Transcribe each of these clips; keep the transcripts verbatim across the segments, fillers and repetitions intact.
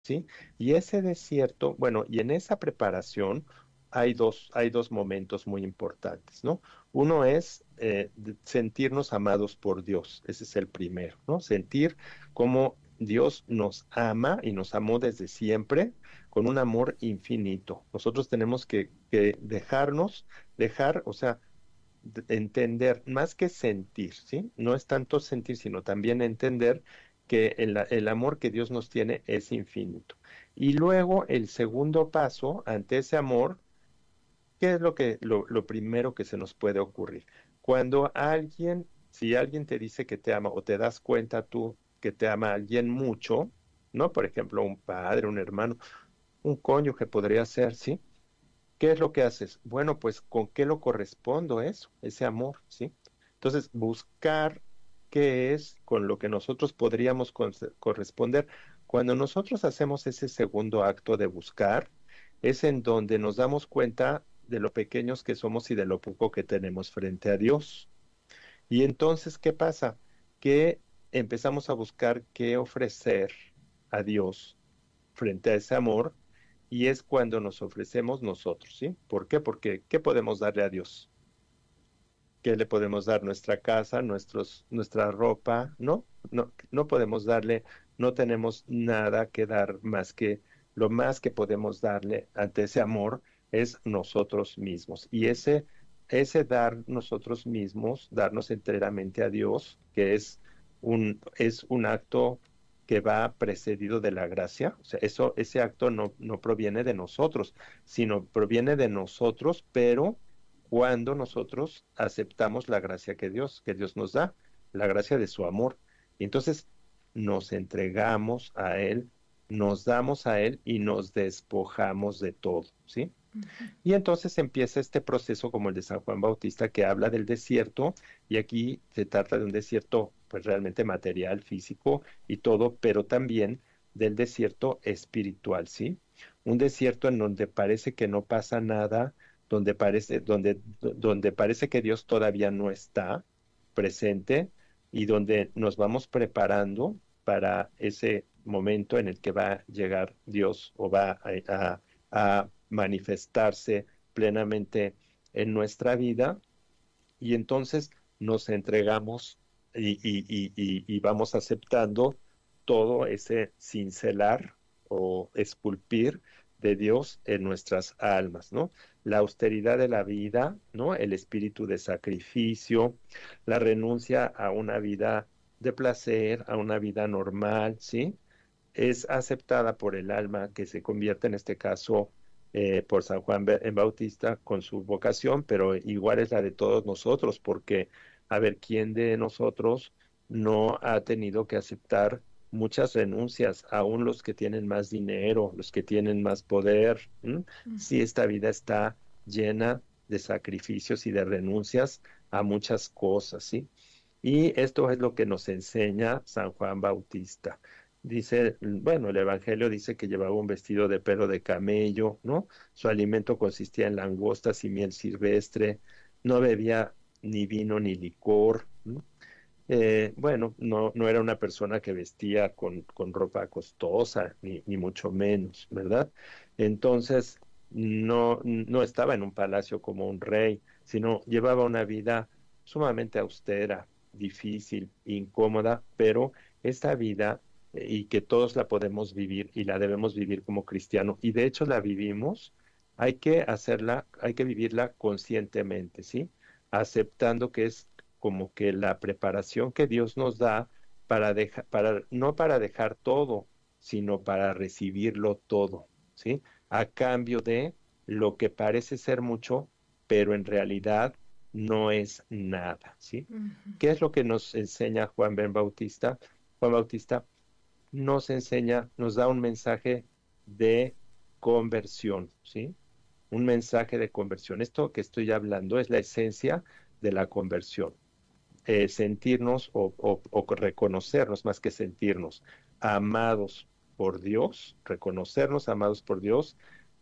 ¿sí? Y ese desierto, bueno, y en esa preparación hay dos, hay dos momentos muy importantes, ¿no? Uno es eh, de- sentirnos amados por Dios, ese es el primero, ¿no? Sentir cómo Dios nos ama y nos amó desde siempre con un amor infinito. Nosotros tenemos que, que dejarnos, dejar, o sea, de- entender, más que sentir, ¿sí? No es tanto sentir, sino también entender que el, el amor que Dios nos tiene es infinito. Y luego el segundo paso ante ese amor, ¿qué es lo que, lo, lo primero que se nos puede ocurrir? Cuando alguien, si alguien te dice que te ama o te das cuenta tú que te ama alguien mucho, ¿no? Por ejemplo, un padre, un hermano, un cónyuge podría ser, ¿sí? ¿Qué es lo que haces? Bueno, pues ¿con qué lo correspondo eso, ese amor, ¿sí? Entonces, buscar qué es con lo que nosotros podríamos conse- corresponder. Cuando nosotros hacemos ese segundo acto de buscar, es en donde nos damos cuenta de lo pequeños que somos y de lo poco que tenemos frente a Dios. Y entonces, ¿qué pasa? Que empezamos a buscar qué ofrecer a Dios frente a ese amor y es cuando nos ofrecemos nosotros, ¿sí? ¿Por qué? Porque ¿qué podemos darle a Dios? ¿Qué le podemos dar? Nuestra casa, nuestros, nuestra ropa, ¿no? No, no podemos darle, no tenemos nada que dar más que lo más que podemos darle ante ese amor es nosotros mismos. Y ese, ese dar nosotros mismos, darnos enteramente a Dios, que es un, es un acto que va precedido de la gracia, o sea, eso, ese acto no, no proviene de nosotros, sino proviene de nosotros, pero cuando nosotros aceptamos la gracia que Dios, que Dios nos da, la gracia de su amor. Y entonces nos entregamos a Él, nos damos a Él y nos despojamos de todo, ¿sí? Y entonces empieza este proceso como el de San Juan Bautista que habla del desierto y aquí se trata de un desierto pues realmente material, físico y todo, pero también del desierto espiritual, ¿sí? Un desierto en donde parece que no pasa nada, donde parece, donde, donde parece que Dios todavía no está presente y donde nos vamos preparando para ese momento en el que va a llegar Dios o va a, a a manifestarse plenamente en nuestra vida y entonces nos entregamos y, y, y, y, y vamos aceptando todo ese cincelar o esculpir de Dios en nuestras almas, ¿no? La austeridad de la vida, ¿no? El espíritu de sacrificio, la renuncia a una vida de placer, a una vida normal, ¿sí? Es aceptada por el alma que se convierte en este caso eh, por San Juan Bautista con su vocación, pero igual es la de todos nosotros, porque a ver, ¿quién de nosotros no ha tenido que aceptar muchas renuncias, aún los que tienen más dinero, los que tienen más poder? ¿M? Si esta vida está llena de sacrificios y de renuncias a muchas cosas, ¿sí? Y esto es lo que nos enseña San Juan Bautista. Dice, bueno, el Evangelio dice que llevaba un vestido de pelo de camello, ¿no? Su alimento consistía en langostas y miel silvestre, no bebía ni vino ni licor, ¿no? Eh, bueno, no, no era una persona que vestía con, con ropa costosa, ni, ni mucho menos, ¿verdad? Entonces, no, no estaba en un palacio como un rey, sino llevaba una vida sumamente austera, difícil, incómoda, pero esta vida eh, y que todos la podemos vivir y la debemos vivir como cristiano, y de hecho la vivimos, hay que hacerla, hay que vivirla conscientemente, ¿sí? Aceptando que es como que la preparación que Dios nos da para dejar, para, no para dejar todo, sino para recibirlo todo, ¿sí? A cambio de lo que parece ser mucho, pero en realidad no es nada, ¿sí? ¿Qué es lo que nos enseña Juan Ben Bautista? Juan Bautista nos enseña, nos da un mensaje de conversión, ¿sí? Un mensaje de conversión. Esto que estoy hablando es la esencia de la conversión. Eh, sentirnos o, o, o reconocernos más que sentirnos amados por Dios, reconocernos amados por Dios,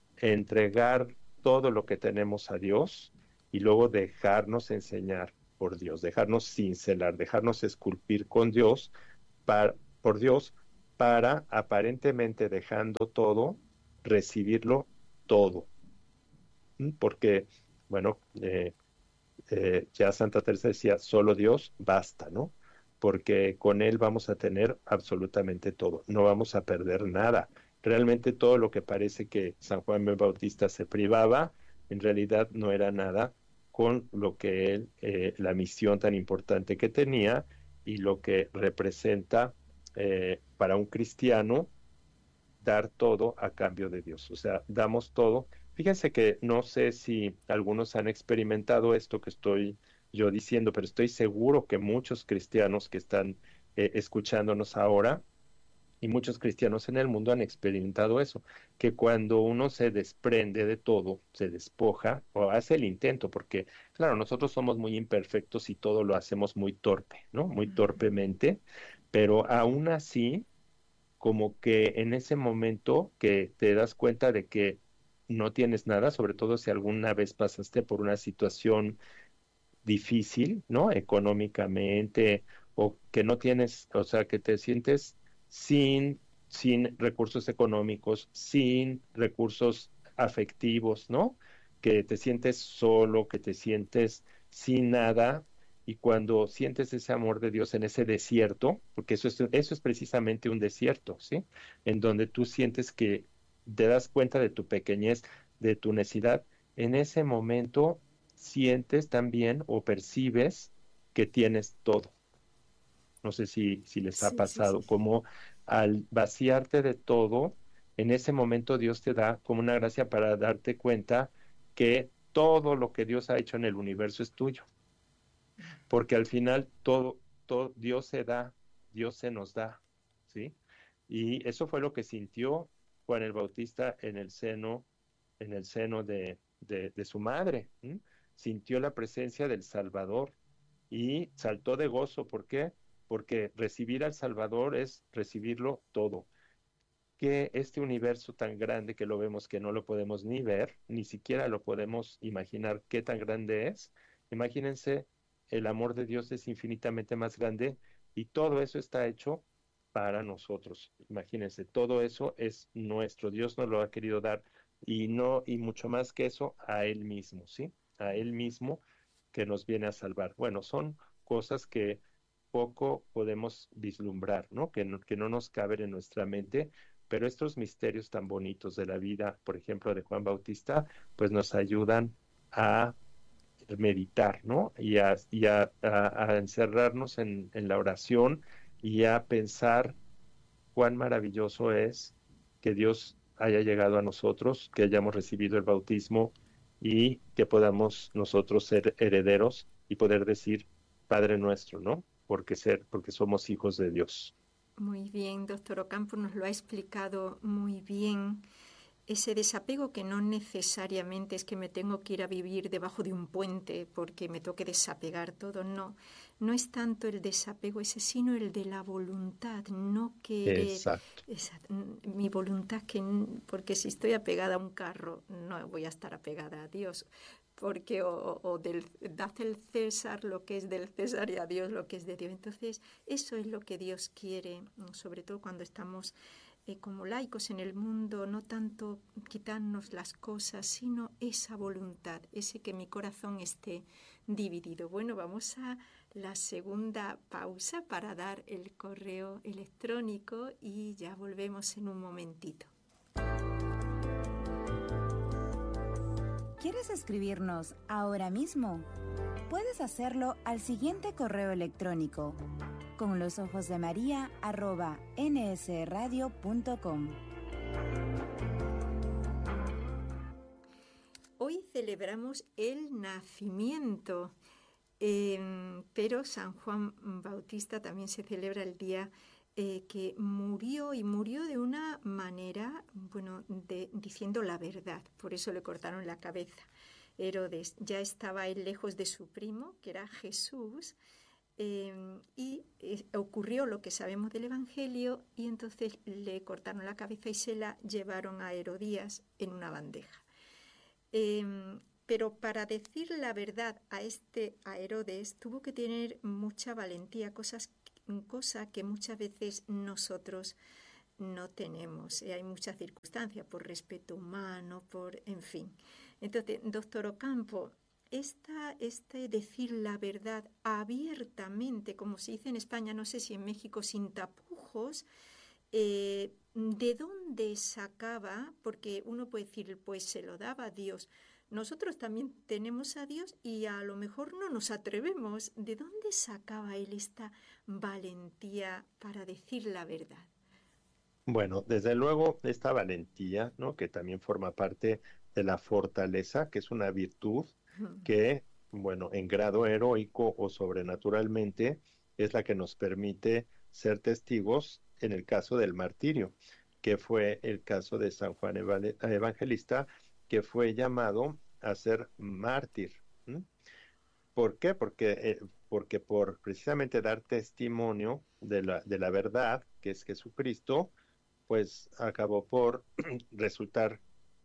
entregar todo lo que tenemos a Dios y luego dejarnos enseñar por Dios, dejarnos cincelar, dejarnos esculpir con Dios, para, por Dios, para, aparentemente dejando todo, recibirlo todo. ¿Mm? Porque, bueno, eh, eh, ya Santa Teresa decía, solo Dios basta, ¿no? Porque con Él vamos a tener absolutamente todo, no vamos a perder nada. Realmente todo lo que parece que San Juan el Bautista se privaba, en realidad no era nada con lo que él, eh, la misión tan importante que tenía y lo que representa eh, para un cristiano dar todo a cambio de Dios. O sea, damos todo. Fíjense que no sé si algunos han experimentado esto que estoy yo diciendo, pero estoy seguro que muchos cristianos que están eh, escuchándonos ahora y muchos cristianos en el mundo han experimentado eso, que cuando uno se desprende de todo, se despoja o hace el intento, porque claro, nosotros somos muy imperfectos y todo lo hacemos muy torpe, ¿no? Muy torpemente, pero aún así como que en ese momento que te das cuenta de que no tienes nada, sobre todo si alguna vez pasaste por una situación difícil, ¿no? Económicamente, o que no tienes, o sea, que te sientes sin, sin recursos económicos, sin recursos afectivos, ¿no? Que te sientes solo, que te sientes sin nada. Y cuando sientes ese amor de Dios en ese desierto, porque eso es, eso es precisamente un desierto, ¿sí? En donde tú sientes que te das cuenta de tu pequeñez, de tu necesidad, en ese momento sientes también o percibes que tienes todo. No sé si, si les ha Sí, sí, sí. pasado, como al vaciarte de todo, en ese momento Dios te da como una gracia para darte cuenta que todo lo que Dios ha hecho en el universo es tuyo, porque al final todo, todo Dios se da, Dios se nos da, ¿sí? Y eso fue lo que sintió Juan el Bautista en el seno, en el seno de, de, de su madre. ¿M? Sintió la presencia del Salvador y saltó de gozo. ¿Por qué? Porque recibir al Salvador es recibirlo todo. Que este universo tan grande que lo vemos que no lo podemos ni ver, ni siquiera lo podemos imaginar qué tan grande es. Imagínense, el amor de Dios es infinitamente más grande y todo eso está hecho para nosotros. Imagínense, todo eso es nuestro. Dios nos lo ha querido dar y no, y mucho más que eso, a Él mismo, ¿sí? A Él mismo que nos viene a salvar. Bueno, son cosas que poco podemos vislumbrar, ¿no? Que no, que no nos caben en nuestra mente, pero estos misterios tan bonitos de la vida, por ejemplo, de Juan Bautista, pues nos ayudan a meditar, ¿no? Y a, y a, a, a encerrarnos en, en la oración y a pensar cuán maravilloso es que Dios haya llegado a nosotros, que hayamos recibido el bautismo y que podamos nosotros ser herederos y poder decir Padre nuestro, ¿no? Porque ser, porque somos hijos de Dios. Muy bien, doctor Ocampo nos lo ha explicado muy bien. Ese desapego que no necesariamente es que me tengo que ir a vivir debajo de un puente porque me toque desapegar todo, no. No es tanto el desapego ese, sino el de la voluntad, no querer. Exacto. Esa, mi voluntad, que porque si estoy apegada a un carro, no voy a estar apegada a Dios. Porque o, o del, dad el César lo que es del César y a Dios lo que es de Dios. Entonces, eso es lo que Dios quiere, sobre todo cuando estamos eh, como laicos en el mundo, no tanto quitarnos las cosas, sino esa voluntad, ese que mi corazón esté dividido. Bueno, vamos a la segunda pausa para dar el correo electrónico y ya volvemos en un momentito. ¿Quieres escribirnos ahora mismo? Puedes hacerlo al siguiente correo electrónico: con los ojos de María arroba nsradio punto com. Hoy celebramos el nacimiento, eh, pero San Juan Bautista también se celebra el día eh, que murió, y murió de una manera, bueno, de, diciendo la verdad. Por eso le cortaron la cabeza. Herodes, ya estaba él lejos de su primo, que era Jesús, eh, y eh, ocurrió lo que sabemos del Evangelio, y entonces le cortaron la cabeza y se la llevaron a Herodías en una bandeja. Eh, pero para decir la verdad a este a Herodes tuvo que tener mucha valentía, cosas, cosa que muchas veces nosotros no tenemos. Eh, hay muchas circunstancias, por respeto humano, por, en fin. Entonces, doctor Ocampo, esta, este decir la verdad abiertamente, como se dice en España, no sé si en México, sin tapujos, eh, ¿de dónde sacaba? Porque uno puede decir, pues se lo daba a Dios. Nosotros también tenemos a Dios y a lo mejor no nos atrevemos. ¿De dónde sacaba él esta valentía para decir la verdad? Bueno, desde luego esta valentía, ¿no? Que también forma parte de la fortaleza, que es una virtud que, bueno, en grado heroico o sobrenaturalmente es la que nos permite ser testigos en el caso del martirio, que fue el caso de San Juan Evale- Evangelista, que fue llamado a ser mártir. ¿Mm? ¿Por qué? Porque, eh, porque por precisamente dar testimonio de la, de la verdad, que es Jesucristo, pues acabó por resultar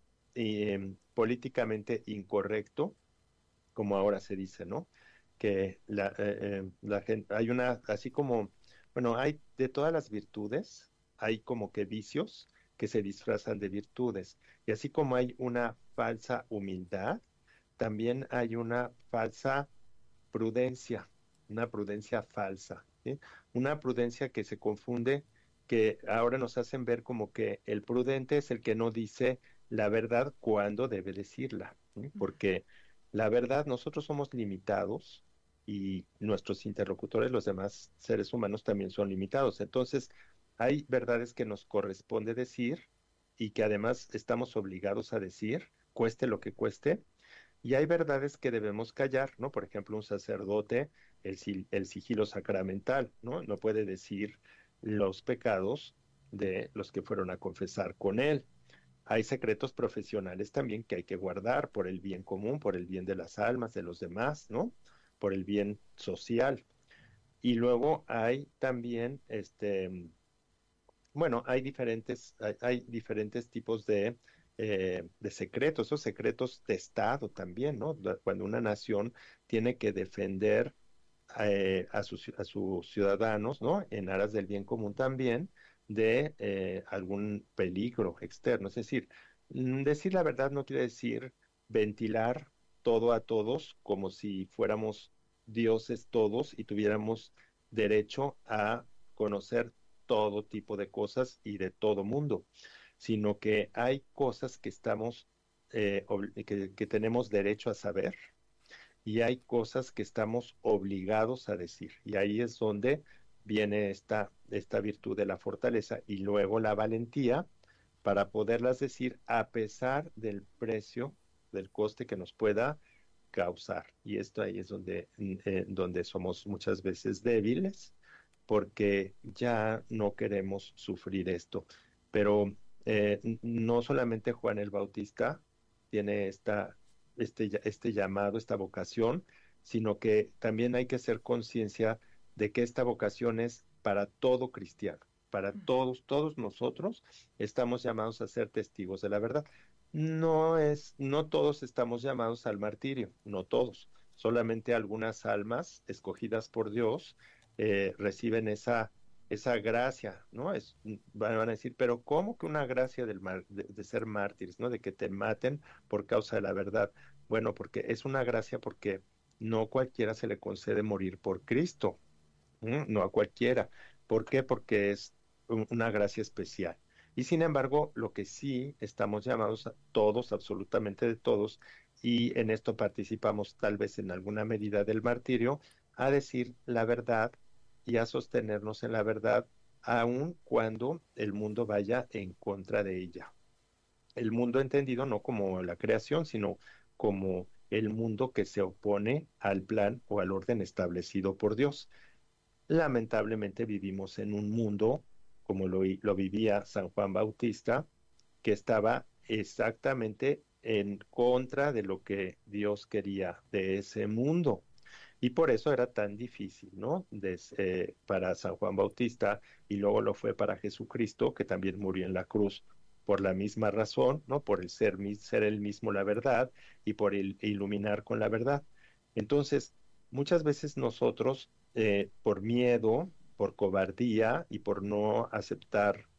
eh, políticamente incorrecto, como ahora se dice, ¿no? Que la, eh, eh, la gente, hay una, así como, bueno, hay de todas las virtudes, hay como que vicios que se disfrazan de virtudes. Y así como hay una falsa humildad, también hay una falsa prudencia, una prudencia falsa, ¿sí? Una prudencia que se confunde, que ahora nos hacen ver como que el prudente es el que no dice la verdad cuando debe decirla, ¿sí? Porque la verdad, nosotros somos limitados y nuestros interlocutores, los demás seres humanos, también son limitados. Entonces, hay verdades que nos corresponde decir y que además estamos obligados a decir, cueste lo que cueste, y hay verdades que debemos callar, ¿no? Por ejemplo, un sacerdote, el, sil- el sigilo sacramental, ¿no? No puede decir los pecados de los que fueron a confesar con él. Hay secretos profesionales también que hay que guardar por el bien común, por el bien de las almas, de los demás, ¿no? Por el bien social. Y luego hay también, este, bueno, hay diferentes, hay, hay diferentes tipos de, eh, de secretos, esos secretos de Estado también, ¿no? Da- Cuando una nación tiene que defender eh, a, sus, a sus ciudadanos, ¿no? En aras del bien común también, de eh, algún peligro externo. Es decir, mm, decir la verdad no quiere decir ventilar todo a todos como si fuéramos dioses todos y tuviéramos derecho a conocer todo tipo de cosas y de todo mundo, sino que hay cosas que estamos, eh, obli- que, que tenemos derecho a saber y hay cosas que estamos obligados a decir. Y ahí es donde viene esta, esta virtud de la fortaleza y luego la valentía para poderlas decir a pesar del precio, del coste que nos pueda causar. Y esto ahí es donde, mm, eh, donde somos muchas veces débiles porque ya no queremos sufrir esto. Pero eh, n- no solamente Juan el Bautista tiene esta, este, lla- este llamado, esta vocación, sino que también hay que hacer conciencia de que esta vocación es para todo cristiano, para todos, todos nosotros estamos llamados a ser testigos de la verdad. No es, no todos estamos llamados al martirio, no todos, solamente algunas almas escogidas por Dios eh, reciben esa, esa gracia, ¿no? Es, van, van a decir, pero ¿cómo que una gracia del mar- de, de ser mártires, ¿no? De que te maten por causa de la verdad. Bueno, porque es una gracia porque no cualquiera se le concede morir por Cristo, ¿m? No a cualquiera. ¿Por qué? Porque es un- una gracia especial. Y sin embargo, lo que sí estamos llamados a todos, absolutamente de todos, y en esto participamos tal vez en alguna medida del martirio, a decir la verdad y a sostenernos en la verdad, aun cuando el mundo vaya en contra de ella. El mundo entendido no como la creación, sino como el mundo que se opone al plan o al orden establecido por Dios. Lamentablemente vivimos en un mundo, como lo, vi- lo vivía San Juan Bautista, que estaba exactamente en contra de lo que Dios quería de ese mundo. Y por eso era tan difícil, ¿no? Des- eh, para San Juan Bautista y luego lo fue para Jesucristo, que también murió en la cruz por la misma razón, ¿no? Por el ser, mis- ser él mismo la verdad y por el iluminar con la verdad. Entonces, muchas veces nosotros, eh, por miedo, por cobardía y por no aceptar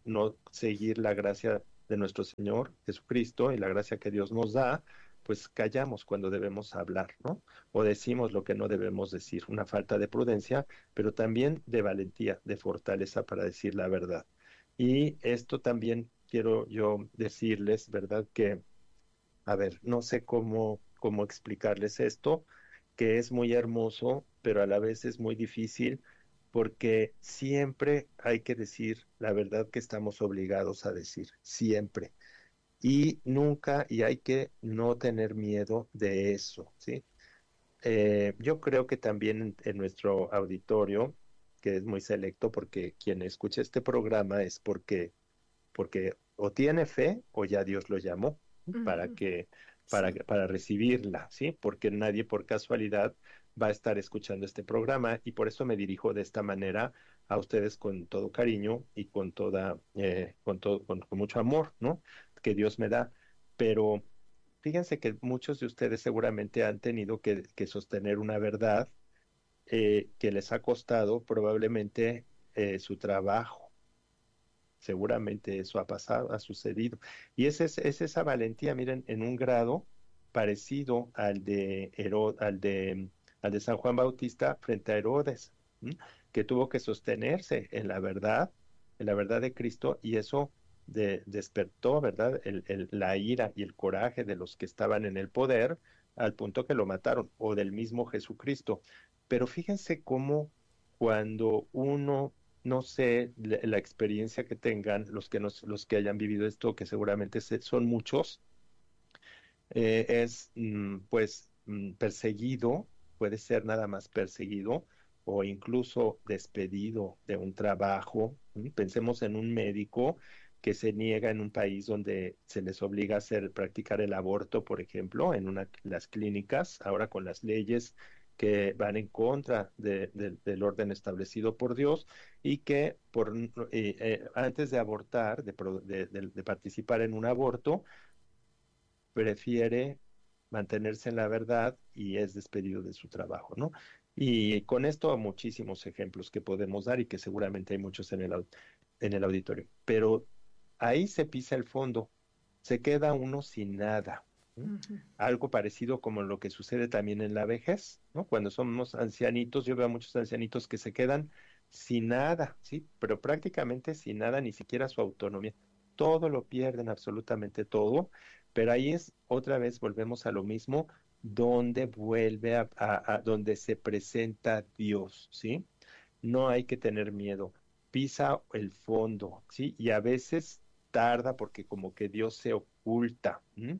no seguir la gracia de nuestro Señor Jesucristo y la gracia que Dios nos da, pues callamos cuando debemos hablar, ¿no? O decimos lo que no debemos decir, una falta de prudencia, pero también de valentía, de fortaleza para decir la verdad. Y esto también quiero yo decirles, ¿verdad? Que, a ver, no sé cómo, cómo explicarles esto, que es muy hermoso, pero a la vez es muy difícil, porque siempre hay que decir la verdad que estamos obligados a decir, siempre. Y nunca, y hay que no tener miedo de eso, ¿sí? Eh, yo creo que también en, en nuestro auditorio, que es muy selecto, porque quien escucha este programa es porque, porque o tiene fe o ya Dios lo llamó para Ujú. que, para, Sí. para recibirla, ¿sí? Porque nadie por casualidad va a estar escuchando este programa y por eso me dirijo de esta manera a ustedes con todo cariño y con toda, eh, con todo, con, con mucho amor, ¿no? Que Dios me da. Pero fíjense que muchos de ustedes seguramente han tenido que, que sostener una verdad eh, que les ha costado probablemente eh, su trabajo. Seguramente eso ha pasado, ha sucedido. Y es, es, es esa valentía, miren, en un grado parecido al de, Hero- al de, al de San Juan Bautista frente a Herodes, ¿m? Que tuvo que sostenerse en la verdad, en la verdad de Cristo, y eso de- despertó, ¿verdad? El, el- la ira y el coraje de los que estaban en el poder al punto que lo mataron, o del mismo Jesucristo. Pero fíjense cómo cuando uno no sé la, la experiencia que tengan los que nos, los que hayan vivido esto, que seguramente se- son muchos, eh, es mm, pues mm, perseguido, puede ser nada más perseguido o incluso despedido de un trabajo. ¿M? Pensemos en un médico que se niega en un país donde se les obliga a hacer, practicar el aborto, por ejemplo, en una, las clínicas, ahora con las leyes que van en contra de- de- del orden establecido por Dios y que por, eh, eh, antes de abortar, de, pro- de de- de participar en un aborto, prefiere mantenerse en la verdad y es despedido de su trabajo, ¿no? Y con esto muchísimos ejemplos que podemos dar y que seguramente hay muchos en el, au- en el auditorio. Pero ahí se pisa el fondo, se queda uno sin nada. ¿M? Ujú. Algo parecido como lo que sucede también en la vejez, ¿no? Cuando somos ancianitos, yo veo a muchos ancianitos que se quedan sin nada, ¿sí? Pero prácticamente sin nada, ni siquiera su autonomía. Todo lo pierden, absolutamente todo, pero ahí es otra vez volvemos a lo mismo, donde vuelve a, a- a- donde se presenta Dios, ¿sí? No hay que tener miedo. Pisa el fondo, ¿sí? Y a veces tarda porque como que Dios se oculta, ¿m?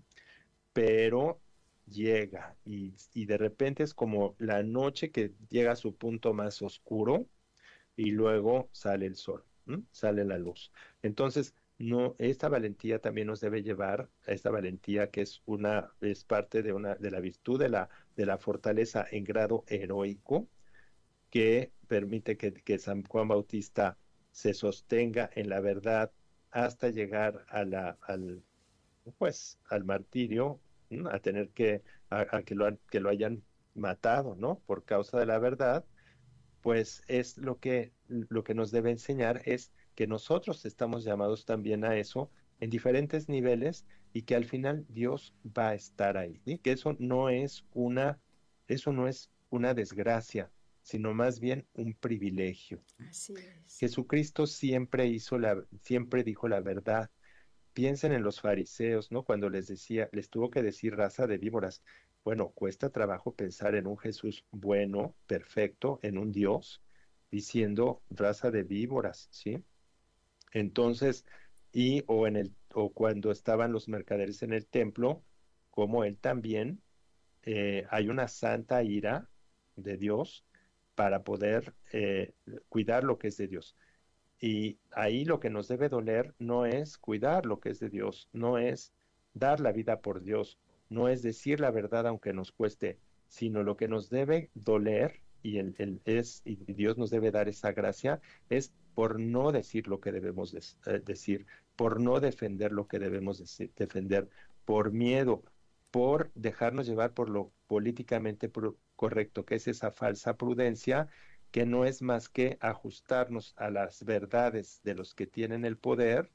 Pero llega y, y de repente es como la noche que llega a su punto más oscuro y luego sale el sol, ¿m? Sale la luz. Entonces, no, esta valentía también nos debe llevar a esta valentía que es una, es parte de una, de la virtud de la, de la fortaleza en grado heroico que permite que, que San Juan Bautista se sostenga en la verdad hasta llegar a la, al, pues, al martirio, ¿m? A tener que, a, a que lo, han- que lo hayan matado, ¿no? Por causa de la verdad pues es lo que, lo que nos debe enseñar es que nosotros estamos llamados también a eso en diferentes niveles y que al final Dios va a estar ahí, ¿sí? Que eso no es una, eso no es una desgracia, sino más bien un privilegio. Así es. Jesucristo siempre hizo la, siempre dijo la verdad. Piensen en los fariseos, ¿no? Cuando les decía, les tuvo que decir raza de víboras. Bueno, cuesta trabajo pensar en un Jesús bueno, perfecto, en un Dios, diciendo raza de víboras, ¿sí? Entonces, y o en el, o cuando estaban los mercaderes en el templo, como él también, eh, hay una santa ira de Dios para poder eh, cuidar lo que es de Dios. Y ahí lo que nos debe doler no es cuidar lo que es de Dios, no es dar la vida por Dios, no es decir la verdad aunque nos cueste, sino lo que nos debe doler y el, el es y Dios nos debe dar esa gracia es por no decir lo que debemos des- eh, decir, por no defender lo que debemos deci- defender, por miedo, por dejarnos llevar por lo políticamente pru- correcto, que es esa falsa prudencia que no es más que ajustarnos a las verdades de los que tienen el poder,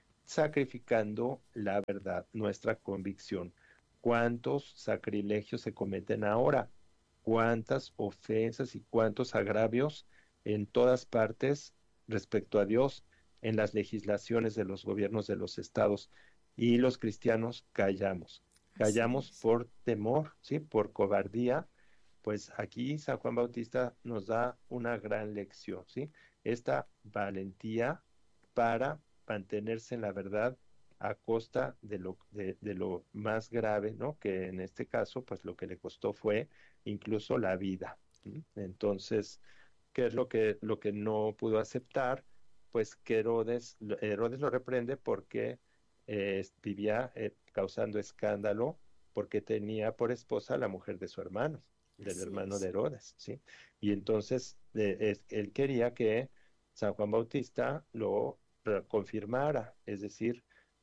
sacrificando la verdad, nuestra convicción. ¿Cuántos sacrilegios se cometen ahora? ¿Cuántas ofensas y cuántos agravios en todas partes respecto a Dios, en las legislaciones de los gobiernos de los estados? Y los cristianos callamos, Así callamos es. por temor, ¿sí? Por cobardía. Pues aquí San Juan Bautista nos da una gran lección, ¿sí? Esta valentía para mantenerse en la verdad a costa de lo, de, de lo más grave, ¿no? Que en este caso, pues lo que le costó fue incluso la vida. ¿Sí? Entonces, ¿qué es lo que, lo que no pudo aceptar? Pues que Herodes, Herodes lo reprende porque eh, vivía eh, causando escándalo, porque tenía por esposa a la mujer de su hermano, del Así hermano de es. Herodes, ¿sí? Y entonces eh, es, él quería que San Juan Bautista lo confirmara, es decir,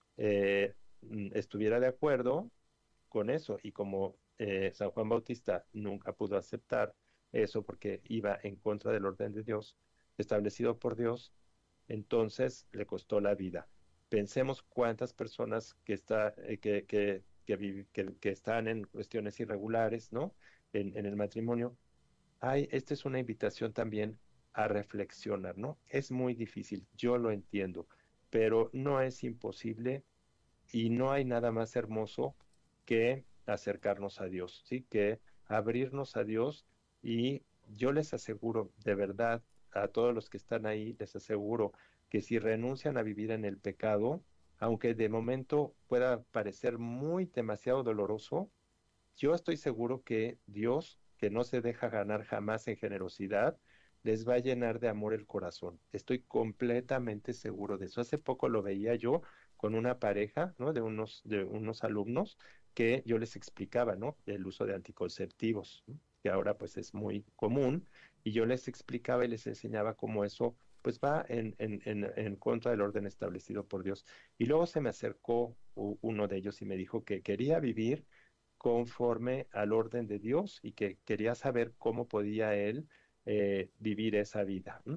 eh, estuviera de acuerdo con eso. Y como eh, San Juan Bautista nunca pudo aceptar eso porque iba en contra del orden de Dios establecido por Dios, entonces le costó la vida. Pensemos cuántas personas que, está, eh, que, que, que, que, que, están en cuestiones irregulares, ¿no? En, en el matrimonio. Ay, esta es una invitación también a reflexionar, ¿no? Es muy difícil, yo lo entiendo, pero no es imposible y no hay nada más hermoso que acercarnos a Dios, ¿sí? Que abrirnos a Dios y yo les aseguro, de verdad, a todos los que están ahí, les aseguro que si renuncian a vivir en el pecado, aunque de momento pueda parecer muy demasiado doloroso, yo estoy seguro que Dios, que no se deja ganar jamás en generosidad, les va a llenar de amor el corazón. Estoy completamente seguro de eso. Hace poco lo veía yo con una pareja, ¿no? De unos, de unos alumnos que yo les explicaba, ¿no? El uso de anticonceptivos, ¿no? Que ahora pues es muy común, y yo les explicaba y les enseñaba cómo eso pues va en, en, en, en contra del orden establecido por Dios. Y luego se me acercó uno de ellos y me dijo que quería vivir conforme al orden de Dios y que quería saber cómo podía él eh, vivir esa vida. ¿M?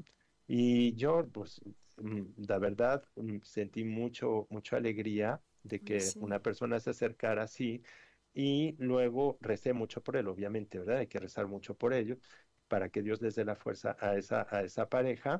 Y yo, pues, mm, la verdad, mm, sentí mucho, mucha alegría de Ay, que sí. una persona se acercara así, y luego recé mucho por él, obviamente, ¿verdad? Hay que rezar mucho por ello para que Dios les dé la fuerza a esa, a esa pareja.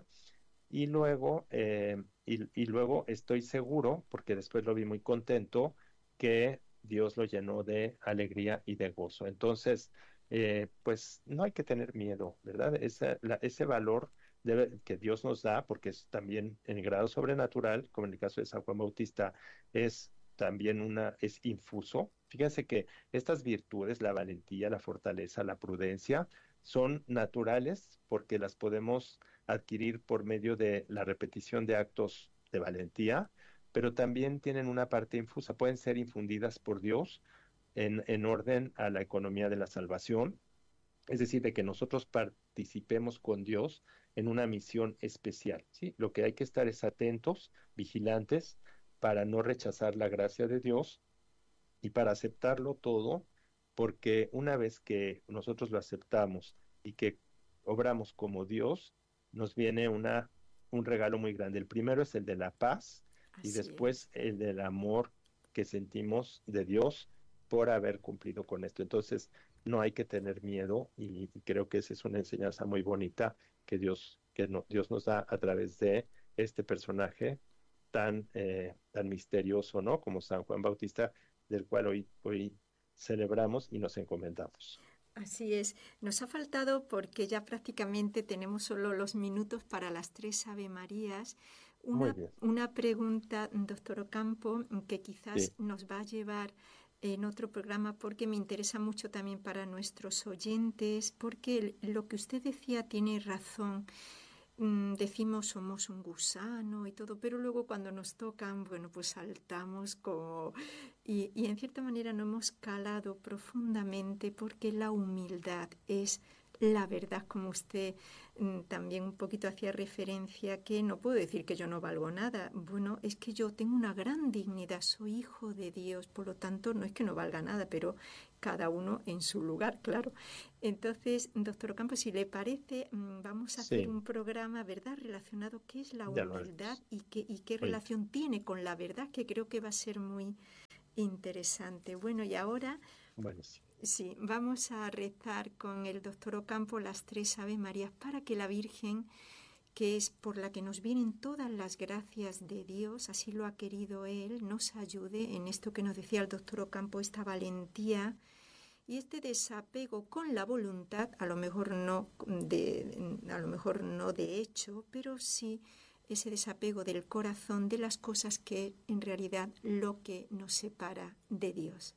Y luego, eh, y, y luego estoy seguro, porque después lo vi muy contento, que Dios lo llenó de alegría y de gozo. Entonces, eh, pues no hay que tener miedo, ¿verdad? Ese, la, ese valor debe, que Dios nos da, porque es también en grado sobrenatural, como en el caso de San Juan Bautista, es también una, es infuso. Fíjense que estas virtudes, la valentía, la fortaleza, la prudencia, son naturales porque las podemos adquirir por medio de la repetición de actos de valentía, pero también tienen una parte infusa, pueden ser infundidas por Dios en, en orden a la economía de la salvación, es decir, de que nosotros participemos con Dios en una misión especial, ¿sí? Lo que hay que estar es atentos, vigilantes, para no rechazar la gracia de Dios y para aceptarlo todo, porque una vez que nosotros lo aceptamos y que obramos como Dios, nos viene una, un regalo muy grande. El primero es el de la paz y Así después es. el del amor que sentimos de Dios por haber cumplido con esto. Entonces, no hay que tener miedo, y, y creo que esa es una enseñanza muy bonita que Dios, que no, Dios nos da a través de este personaje tan, eh, tan misterioso, ¿no? Como San Juan Bautista, del cual hoy, hoy celebramos y nos encomendamos. Así es. Nos ha faltado, porque ya prácticamente tenemos solo los minutos para las tres Ave Marías, Muy una, bien, una pregunta, doctor Ocampo, que quizás sí, nos va a llevar en otro programa, porque me interesa mucho también para nuestros oyentes, porque lo que usted decía tiene razón. Mm, decimos somos un gusano y todo, pero luego cuando nos tocan, bueno, pues saltamos como... Y, y en cierta manera no hemos calado profundamente, porque la humildad es la verdad, como usted mm, también un poquito hacía referencia, que no puedo decir que yo no valgo nada. Bueno, es que yo tengo una gran dignidad, soy hijo de Dios, por lo tanto no es que no valga nada, pero cada uno en su lugar, claro. Entonces, doctor Ocampo, si le parece, mm, vamos a Sí. hacer un programa, ¿verdad?, relacionado qué es la Ya lo humildad haremos. y qué, y qué Muy bien. relación tiene con la verdad, que creo que va a ser muy interesante. Bueno, y ahora Buenísimo. sí, vamos a rezar con el doctor Ocampo las tres Ave Marías para que la Virgen, que es por la que nos vienen todas las gracias de Dios, así lo ha querido Él, nos ayude en esto que nos decía el doctor Ocampo, esta valentía y este desapego con la voluntad, a lo mejor no de, a lo mejor no de hecho, pero sí ese desapego del corazón de las cosas que en realidad lo que nos separa de Dios.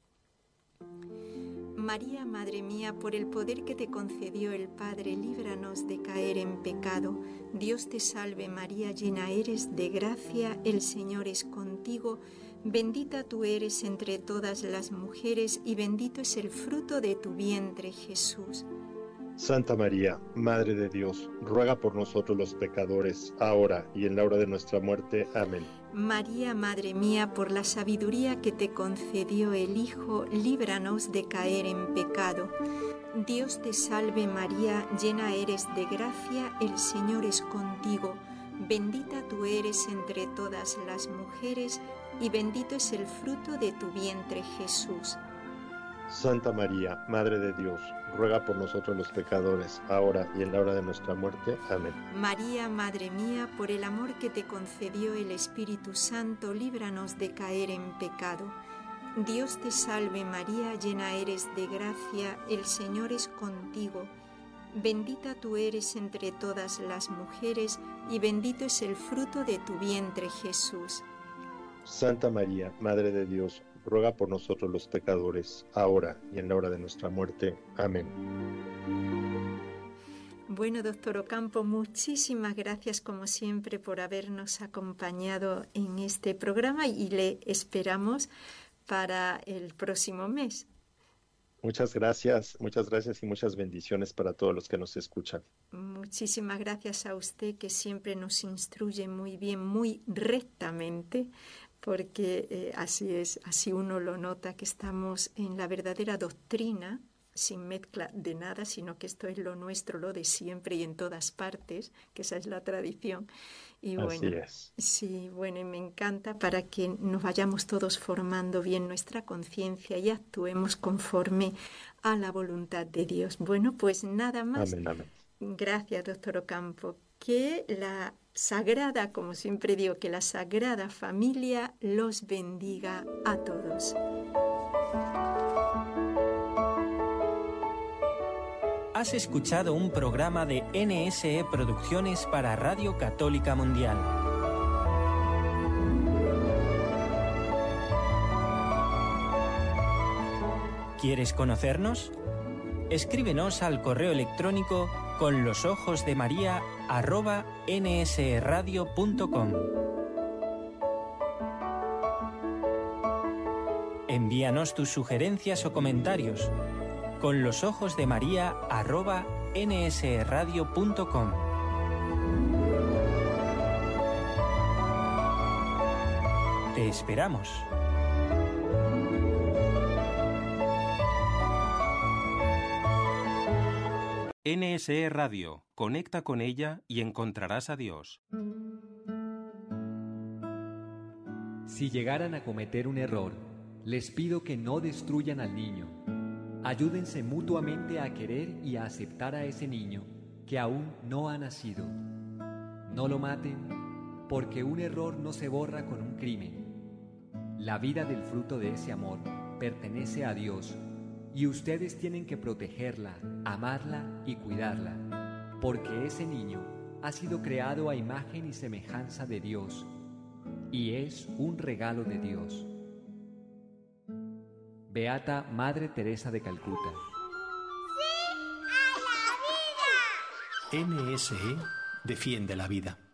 María, Madre mía, por el poder que te concedió el Padre, líbranos de caer en pecado. Dios te salve María, llena eres de gracia, el Señor es contigo. Bendita tú eres entre todas las mujeres y bendito es el fruto de tu vientre, Jesús. Santa María, Madre de Dios, ruega por nosotros los pecadores, ahora y en la hora de nuestra muerte. Amén. María, Madre mía, por la sabiduría que te concedió el Hijo, líbranos de caer en pecado. Dios te salve María, llena eres de gracia, el Señor es contigo. Bendita tú eres entre todas las mujeres y bendito es el fruto de tu vientre, Jesús. Santa María, Madre de Dios, ruega por nosotros los pecadores, ahora y en la hora de nuestra muerte. Amén. María, Madre mía, por el amor que te concedió el Espíritu Santo, líbranos de caer en pecado. Dios te salve María, llena eres de gracia, el Señor es contigo. Bendita tú eres entre todas las mujeres y bendito es el fruto de tu vientre, Jesús. Santa María, Madre de Dios, ruega por nosotros los pecadores, ahora y en la hora de nuestra muerte. Amén. Bueno, doctor Ocampo, muchísimas gracias como siempre por habernos acompañado en este programa y le esperamos para el próximo mes. Muchas gracias, muchas gracias y muchas bendiciones para todos los que nos escuchan. Muchísimas gracias a usted que siempre nos instruye muy bien, muy rectamente, porque eh, así es, así uno lo nota, que estamos en la verdadera doctrina, sin mezcla de nada, sino que esto es lo nuestro, lo de siempre y en todas partes, que esa es la tradición. Y bueno, así es. Sí, bueno, y me encanta para que nos vayamos todos formando bien nuestra conciencia y actuemos conforme a la voluntad de Dios. Bueno, pues nada más. Amén, amén. Gracias, doctor Ocampo. Que la Sagrada, como siempre digo, que la Sagrada Familia los bendiga a todos. Has escuchado un programa de N S E Producciones para Radio Católica Mundial. ¿Quieres conocernos? Escríbenos al correo electrónico con los ojos de María arroba nsradio punto com. Envíanos tus sugerencias o comentarios con los ojos de María arroba nsradio punto com. Te esperamos. N S E Radio. Conecta con ella y encontrarás a Dios. Si llegaran a cometer un error, les pido que no destruyan al niño. Ayúdense mutuamente a querer y a aceptar a ese niño que aún no ha nacido. No lo maten, porque un error no se borra con un crimen. La vida del fruto de ese amor pertenece a Dios y ustedes tienen que protegerla, amarla y cuidarla, porque ese niño ha sido creado a imagen y semejanza de Dios y es un regalo de Dios. Beata Madre Teresa de Calcuta. ¡Sí a la vida! N S E defiende la vida.